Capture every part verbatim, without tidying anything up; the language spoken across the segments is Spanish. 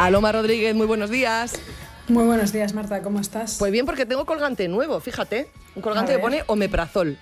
Aloma Rodríguez, muy buenos días. Muy buenos días, Marta, ¿cómo estás? Pues bien, porque tengo colgante nuevo, fíjate. Un colgante que pone Omeprazol,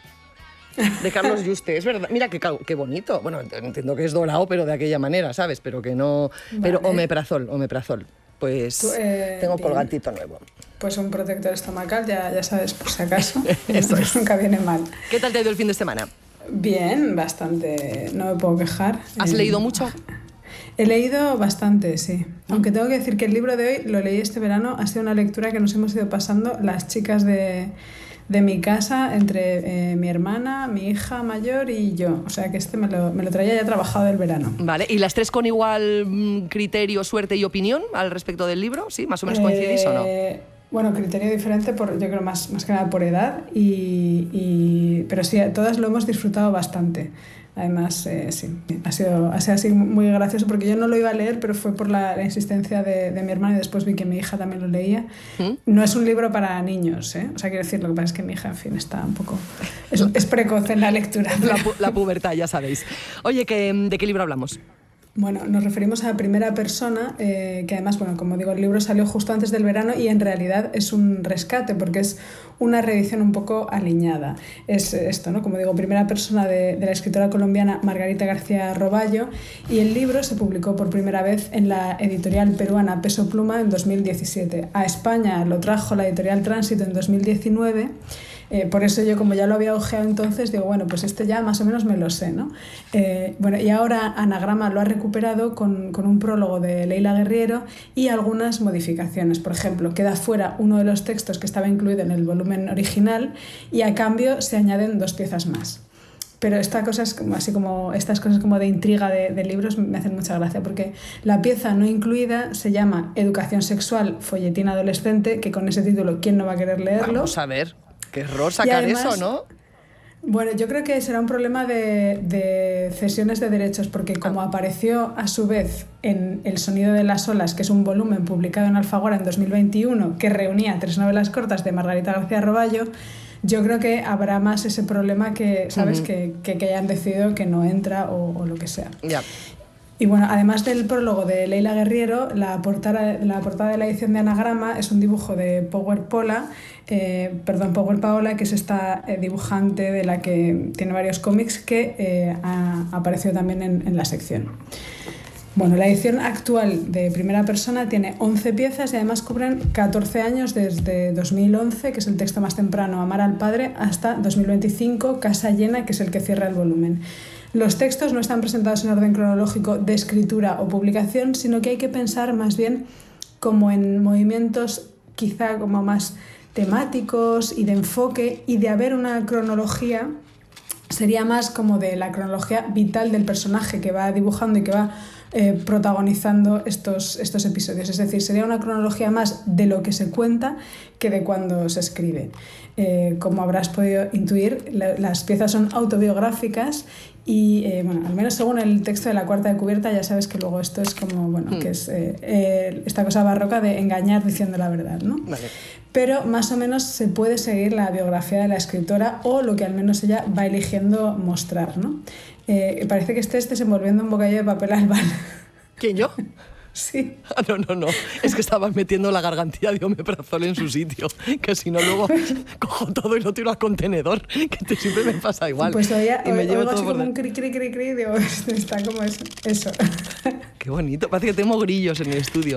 de Carlos Juste. Es verdad, mira qué, qué bonito. Bueno, entiendo que es dorado, pero de aquella manera, ¿sabes? Pero que no... Vale. Pero Omeprazol, Omeprazol. Pues Tú, eh, tengo bien. colgantito nuevo. Pues un protector estomacal, ya, ya sabes, por si acaso. Eso es. Nunca viene mal. ¿Qué tal te ha ido el fin de semana? Bien, bastante. No me puedo quejar. ¿Has eh, leído mucho? He leído bastante, sí. Aunque tengo que decir que el libro de hoy lo leí este verano. Ha sido una lectura que nos hemos ido pasando las chicas de, de mi casa, entre eh, mi hermana, mi hija mayor y yo. O sea que este me lo, me lo traía ya trabajado del verano. Vale, ¿y las tres con igual criterio, suerte y opinión al respecto del libro? ¿Sí? ¿Más o menos coincidís eh, o no? Bueno, criterio diferente, por, yo creo más, más que nada por edad, y, y, pero sí, todas lo hemos disfrutado bastante. Además, eh, sí, ha sido, ha sido así muy gracioso porque yo no lo iba a leer, pero fue por la, la insistencia de, de mi hermana y después vi que mi hija también lo leía. ¿Mm? No es un libro para niños, ¿eh? O sea, quiero decir, lo que pasa es que mi hija, en fin, está un poco... Es, es precoz en la lectura. La, pu la pubertad, ya sabéis. Oye, ¿qué, ¿de qué libro hablamos? Bueno, nos referimos a Primera Persona, eh, que además, bueno, como digo, el libro salió justo antes del verano y en realidad es un rescate porque es una reedición un poco aliñada. Es esto, ¿no? Como digo, Primera Persona de, de la escritora colombiana Margarita García Roballo, y el libro se publicó por primera vez en la editorial peruana Peso Pluma en dos mil diecisiete. A España lo trajo la editorial Tránsito en dos mil diecinueve. Eh, por eso yo, como ya lo había ojeado entonces, digo, bueno, pues este ya más o menos me lo sé, ¿no? Eh, bueno, y ahora Anagrama lo ha recuperado con, con un prólogo de Leila Guerriero y algunas modificaciones. Por ejemplo, queda fuera uno de los textos que estaba incluido en el volumen original y a cambio se añaden dos piezas más. Pero esta cosa es como, así como, estas cosas como de intriga de, de libros me hacen mucha gracia, porque la pieza no incluida se llama Educación Sexual, folletín adolescente, que con ese título, ¿quién no va a querer leerlo? Vamos a ver. Qué error sacar eso, ¿no? Bueno, yo creo que será un problema de, de cesiones de derechos, porque como apareció a su vez en El sonido de las olas, que es un volumen publicado en Alfaguara en dos mil veintiuno, que reunía tres novelas cortas de Margarita García Roballo, yo creo que habrá más ese problema que, ¿sabes? Uh-huh. que, que, que hayan decidido que no entra o, o lo que sea. Ya. Yeah. Y bueno, además del prólogo de Leila Guerriero, la portada, la portada de la edición de Anagrama es un dibujo de Power Paola, eh, perdón, Power Paola, que es esta eh, dibujante de la que tiene varios cómics que eh, ha aparecido también en, en la sección. Bueno, la edición actual de Primera Persona tiene once piezas y además cubren catorce años desde dos mil once, que es el texto más temprano, Amar al Padre, hasta dos mil veinticinco, Casa Llena, que es el que cierra el volumen. Los textos no están presentados en orden cronológico de escritura o publicación, sino que hay que pensar más bien como en movimientos quizá como más temáticos y de enfoque, y de haber una cronología sería más como de la cronología vital del personaje que va dibujando y que va eh, protagonizando estos, estos episodios. Es decir, sería una cronología más de lo que se cuenta que de cuando se escribe. Eh, como habrás podido intuir, la, las piezas son autobiográficas y, eh, bueno, al menos según el texto de la cuarta de cubierta, ya sabes que luego esto es como, bueno, mm. que es eh, eh, esta cosa barroca de engañar diciendo la verdad, ¿no? Vale. Pero más o menos se puede seguir la biografía de la escritora o lo que al menos ella va eligiendo mostrar, ¿no? Eh, parece que estés desenvolviendo un bocadillo de papel albal. ¿Quién, yo? Sí. Ah, no, no, no. Es que estabas metiendo la gargantilla de Omeprazol en su sitio. Que si no, luego cojo todo y lo tiro al contenedor. Que te, siempre me pasa igual. Pues todavía y me oigo llevo así todo por como un cri, cri, cri, cri. Digo, está como eso. eso. Qué bonito. Parece que tengo grillos en el estudio.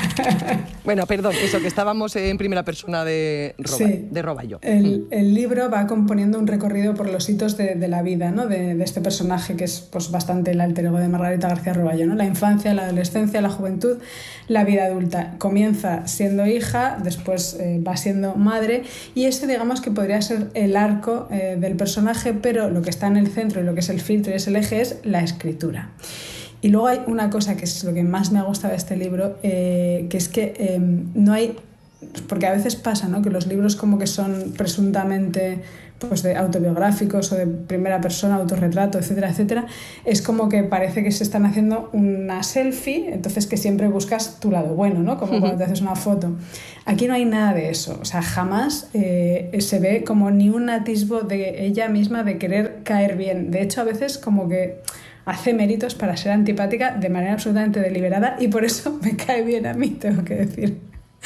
Bueno, perdón. Eso, que estábamos en Primera Persona de, Roba, sí. de Roballo. El, el libro va componiendo un recorrido por los hitos de, de la vida, ¿no? de, de este personaje que es pues, bastante el alter ego de Margarita García Roballo, ¿no? La infancia, la adolescencia, la juventud, la vida adulta. Comienza siendo hija, después eh, va siendo madre, y ese, digamos, que podría ser el arco eh, del personaje, pero lo que está en el centro y lo que es el filtro y es el eje es la escritura. Y luego hay una cosa que es lo que más me ha gustado de este libro, eh, que es que eh, no hay... Porque a veces pasa, ¿no? Que los libros como que son presuntamente pues, de autobiográficos o de primera persona, autorretrato, etcétera, etcétera. Es como que parece que se están haciendo una selfie, entonces que siempre buscas tu lado bueno, ¿no? Como cuando te haces una foto. Aquí no hay nada de eso. O sea, jamás eh, se ve como ni un atisbo de ella misma de querer caer bien. De hecho, a veces como que... hace méritos para ser antipática de manera absolutamente deliberada y por eso me cae bien a mí, tengo que decir.